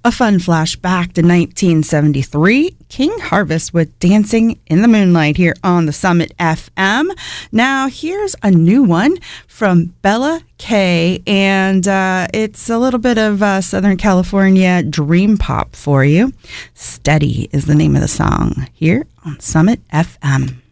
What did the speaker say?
A fun flashback to 1973. King Harvest with Dancing in the Moonlight here on the Summit FM. Now, here's a new one from Bella K, and it's a little bit of Southern California dream pop for you. Steady is the name of the song here on Summit FM.